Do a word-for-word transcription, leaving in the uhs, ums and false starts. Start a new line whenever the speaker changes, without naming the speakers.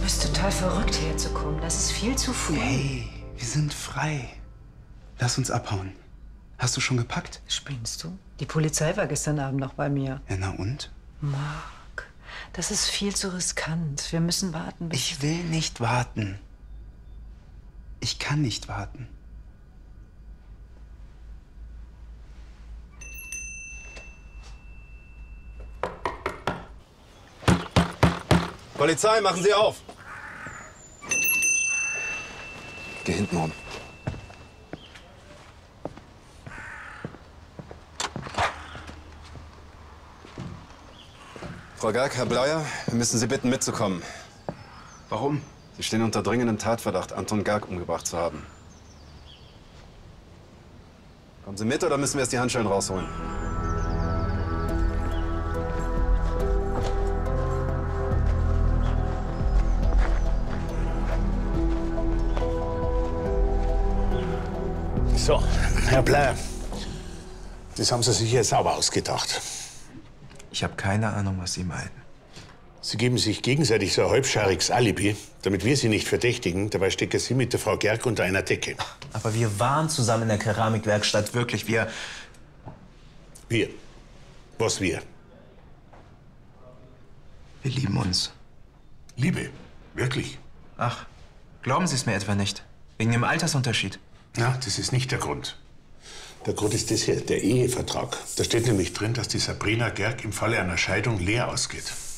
bist total verrückt, herzukommen. Das ist viel zu früh.
Hey, wir sind frei. Lass uns abhauen. Hast du schon gepackt?
Spinnst du? Die Polizei war gestern Abend noch bei mir.
Ja, na und?
Marc, das ist viel zu riskant. Wir müssen warten, bis...
Ich will nicht warten. Ich kann nicht warten.
Polizei, machen Sie auf! Geh hinten rum. Frau Gerg, Herr Bleier, wir müssen Sie bitten, mitzukommen.
Warum?
Sie stehen unter dringendem Tatverdacht, Anton Gerg umgebracht zu haben. Kommen Sie mit oder müssen wir erst die Handschellen rausholen?
So, Herr Bleier, das haben Sie sich jetzt sauber ausgedacht.
Ich habe keine Ahnung, was Sie meinen.
Sie geben sich gegenseitig so ein halbschariges Alibi, damit wir Sie nicht verdächtigen. Dabei stecken Sie mit der Frau Gerg unter einer Decke.
Aber wir waren zusammen in der Keramikwerkstatt, wirklich. Wir...
Wir? Was wir?
Wir lieben uns.
Liebe? Wirklich?
Ach, glauben Sie es mir etwa nicht? Wegen dem Altersunterschied.
Ja, das ist nicht der Grund. Der Grund ist das hier, der Ehevertrag. Da steht nämlich drin, dass die Sabrina Gerg im Falle einer Scheidung leer ausgeht.